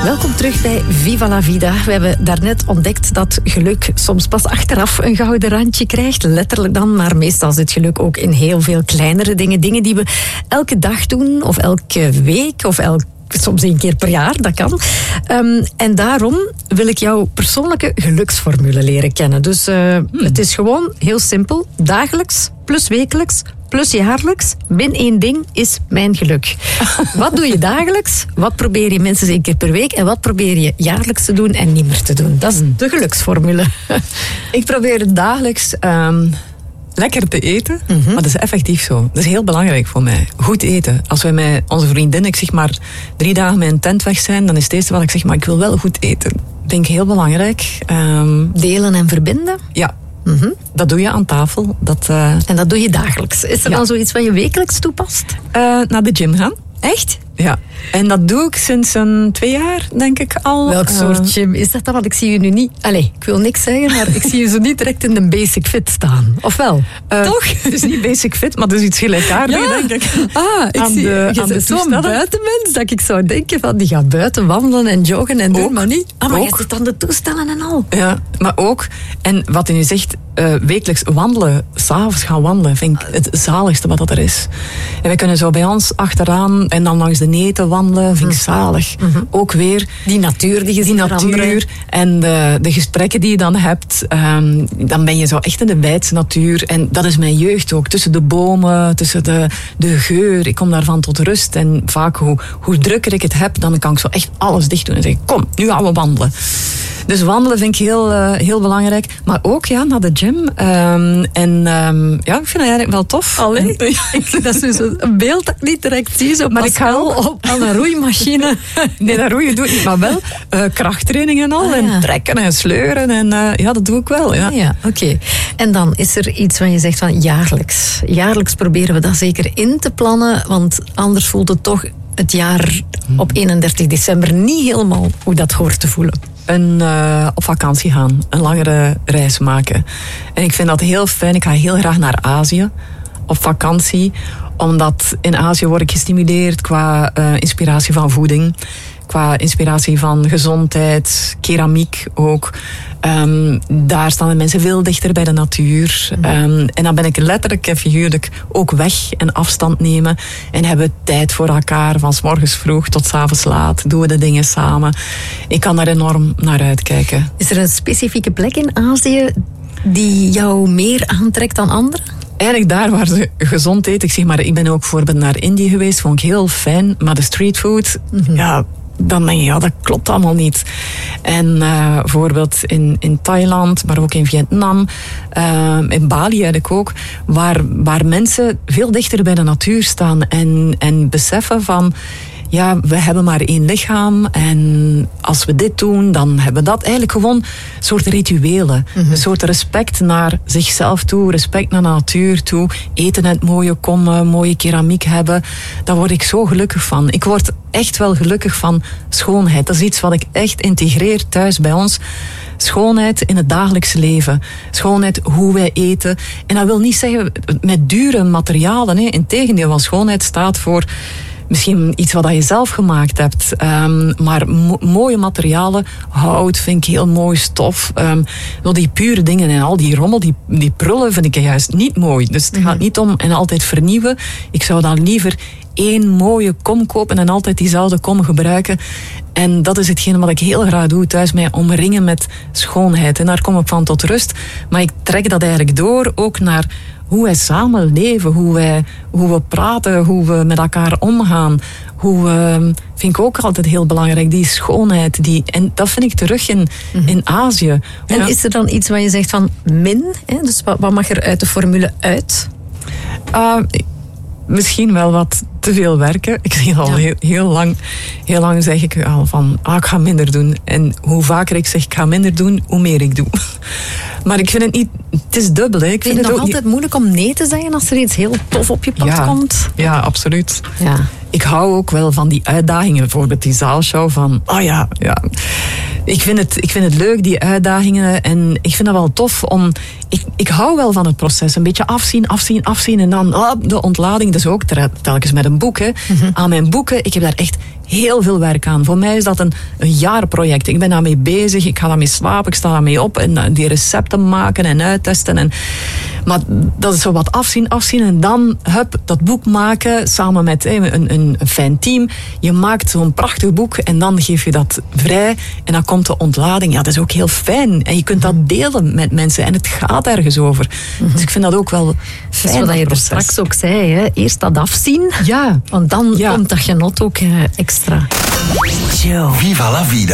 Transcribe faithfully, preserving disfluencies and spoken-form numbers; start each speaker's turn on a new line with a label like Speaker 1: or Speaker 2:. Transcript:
Speaker 1: Welkom terug bij Viva la Vida. We hebben daarnet ontdekt dat geluk soms pas achteraf een gouden randje krijgt. Letterlijk dan, maar meestal zit geluk ook in heel veel kleinere dingen. Dingen die we elke dag doen, of elke week, of elk, soms één keer per jaar, dat kan. Um, en daarom wil ik jouw persoonlijke geluksformule leren kennen. Dus uh, hmm. het is gewoon heel simpel. Dagelijks, plus wekelijks, plus jaarlijks, min één ding is mijn geluk. Wat doe je dagelijks? Wat probeer je minstens één keer per week? En wat probeer je jaarlijks te doen en niet meer te doen? Dat is de geluksformule.
Speaker 2: Ik probeer dagelijks um, lekker te eten. Mm-hmm. Maar dat is effectief zo. Dat is heel belangrijk voor mij. Goed eten. Als wij met onze vriendin, ik zeg maar, drie dagen met een tent weg zijn, dan is het eerste wat ik zeg, maar ik wil wel goed eten. Dat vind ik heel belangrijk. Um,
Speaker 1: Delen en verbinden?
Speaker 2: Ja. Mm-hmm. Dat doe je aan tafel. Dat, uh...
Speaker 1: En dat doe je dagelijks. Is er ja. dan zoiets wat je wekelijks toepast?
Speaker 2: Uh, naar de gym gaan.
Speaker 1: Echt?
Speaker 2: Ja. En dat doe ik sinds een twee jaar, denk ik al.
Speaker 1: Welk soort gym is dat dan? Want ik zie je nu niet... Allee, ik wil niks zeggen, maar ik zie je zo niet direct in de Basic Fit staan. Of wel?
Speaker 2: Uh, Toch? Het is niet Basic Fit, maar het is iets gelijkaardigs,
Speaker 1: ja.
Speaker 2: denk ik.
Speaker 1: Ah, ik
Speaker 2: aan
Speaker 1: zie
Speaker 2: de,
Speaker 1: je
Speaker 2: aan
Speaker 1: bent zo'n buitenmens dat ik zou denken van die gaat buiten wandelen en joggen en doen, maar niet. Ah, maar ook. Je zit aan de toestellen en al.
Speaker 2: Ja, maar ook, en wat je zegt, uh, wekelijks wandelen, 's avonds gaan wandelen, vind ik het zaligste wat dat er is. En wij kunnen zo bij ons achteraan en dan langs de neten wandelen, vind ik zalig. Mm-hmm. Ook weer
Speaker 1: die natuur die je ziet
Speaker 2: natuur en de, de gesprekken die je dan hebt, um, dan ben je zo echt in de wijdse natuur. En dat is mijn jeugd ook. Tussen de bomen, tussen de, de geur. Ik kom daarvan tot rust. En vaak hoe, hoe drukker ik het heb, dan kan ik zo echt alles dicht doen en zeggen, kom, nu gaan we wandelen. Dus wandelen vind ik heel, uh, heel belangrijk. Maar ook ja, naar de gym. Um, en um, ja, ik vind het eigenlijk wel tof.
Speaker 1: Allee, en, ik, dat is dus een beeld dat ik niet direct zie. Zo, maar ik ga wel op aan een roeimachine.
Speaker 2: Nee, dat roeien doe ik niet, maar wel uh, krachttraining en al. Ah, ja. En trekken en sleuren. En uh, ja, dat doe ik wel. Ja,
Speaker 1: ah, ja oké. Okay. En dan is er iets waar je zegt van jaarlijks. Jaarlijks proberen we dat zeker in te plannen. Want anders voelt het toch het jaar op eenendertig december niet helemaal hoe dat hoort te voelen.
Speaker 2: Een, uh, op vakantie gaan, een langere reis maken. En ik vind dat heel fijn. Ik ga heel graag naar Azië op vakantie, omdat in Azië word ik gestimuleerd qua uh, inspiratie van voeding, qua inspiratie van gezondheid, keramiek ook. Um, daar staan de mensen veel dichter bij de natuur. Um, en dan ben ik letterlijk en figuurlijk ook weg en afstand nemen. En hebben tijd voor elkaar, van 's morgens vroeg tot 's avonds laat. Doen we de dingen samen. Ik kan daar enorm naar uitkijken.
Speaker 1: Is er een specifieke plek in Azië die jou meer aantrekt dan anderen?
Speaker 2: Eigenlijk daar waar ze gezond eten. Ik zeg maar, ik ben ook bijvoorbeeld naar Indië geweest. Vond ik heel fijn. Maar de streetfood, mm-hmm. ja... dan denk je, ja, dat klopt allemaal niet. En uh, bijvoorbeeld in, in Thailand, maar ook in Vietnam, uh, in Bali eigenlijk ook, waar, waar mensen veel dichter bij de natuur staan en, en beseffen van, ja, we hebben maar één lichaam en als we dit doen, dan hebben we dat. Eigenlijk gewoon een soort rituelen. Mm-hmm. Een soort respect naar zichzelf toe, respect naar de natuur toe. Eten uit mooie kommen, mooie keramiek hebben. Daar word ik zo gelukkig van. Ik word echt wel gelukkig van schoonheid. Dat is iets wat ik echt integreer thuis bij ons. Schoonheid in het dagelijkse leven. Schoonheid hoe wij eten. En dat wil niet zeggen met dure materialen. Hè. Integendeel, want schoonheid staat voor misschien iets wat je zelf gemaakt hebt. Um, maar mo- mooie materialen, hout vind ik heel mooi, stof. Um, die pure dingen en al die rommel, die, die prullen vind ik juist niet mooi. Dus het mm-hmm. gaat niet om en altijd vernieuwen. Ik zou dan liever één mooie kom kopen en altijd diezelfde kom gebruiken. En dat is hetgeen wat ik heel graag doe thuis, mij omringen met schoonheid. En daar kom ik van tot rust. Maar ik trek dat eigenlijk door ook naar hoe wij samen leven, hoe, wij, hoe we praten, hoe we met elkaar omgaan. Hoe we, vind ik ook altijd heel belangrijk, die schoonheid. Die, en dat vind ik terug in, mm-hmm. in Azië.
Speaker 1: En ja. Is er dan iets waar je zegt van min? Hè? Dus wat, wat mag er uit de formule uit?
Speaker 2: Uh, misschien wel wat te veel werken. Ik zeg al ja. heel, heel lang, heel lang zeg ik al van, ah, ik ga minder doen. En hoe vaker ik zeg, ik ga minder doen, hoe meer ik doe. Maar ik vind het niet, het is dubbel. Hè. Ik
Speaker 1: vind, vind het nog altijd niet moeilijk om nee te zeggen als er iets heel tof op je pad
Speaker 2: ja,
Speaker 1: komt?
Speaker 2: Ja, absoluut.
Speaker 1: Ja.
Speaker 2: Ik hou ook wel van die uitdagingen, bijvoorbeeld die zaalshow van, oh ja, ja. Ik vind het, ik vind het leuk, die uitdagingen. En ik vind het wel tof om... Ik, ik hou wel van het proces. Een beetje afzien, afzien, afzien. En dan oh, de ontlading. Dus ook telkens met een boek. Hè. Mm-hmm. Aan mijn boeken, ik heb daar echt heel veel werk aan. Voor mij is dat een, een jaarproject. Ik ben daarmee bezig. Ik ga daarmee slapen. Ik sta daarmee op. En die recepten maken en uittesten. En, maar dat is zo wat afzien, afzien. En dan, hup, dat boek maken. Samen met hey, een, een, een fijn team. Je maakt zo'n prachtig boek. En dan geef je dat vrij. En dan komt de ontlading. Ja, dat is ook heel fijn. En je kunt dat delen met mensen. En het gaat ergens over. Mm-hmm. Dus ik vind dat ook wel fijn.
Speaker 1: Dat is wat je
Speaker 2: proces.
Speaker 1: er straks ook zei. Hè? Eerst dat afzien.
Speaker 2: Ja.
Speaker 1: Want dan
Speaker 2: ja.
Speaker 1: komt dat genot ook uh, extra.
Speaker 3: Viva la vida.